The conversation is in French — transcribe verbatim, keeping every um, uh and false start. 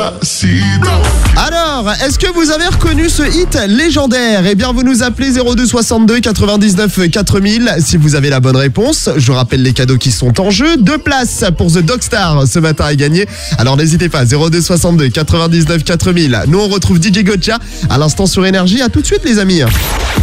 Alors, est-ce que vous avez reconnu ce hit légendaire? Eh bien, vous nous appelez zéro deux soixante-deux quatre-vingt-dix-neuf quatre mille si vous avez la bonne réponse. Je rappelle les cadeaux qui sont en jeu. Deux places pour The Dogstar ce matin à gagner. Alors n'hésitez pas, zéro deux soixante-deux quatre-vingt-dix-neuf quatre mille. Nous, on retrouve D J Gotcha à l'instant sur Énergie. À tout de suite, les amis.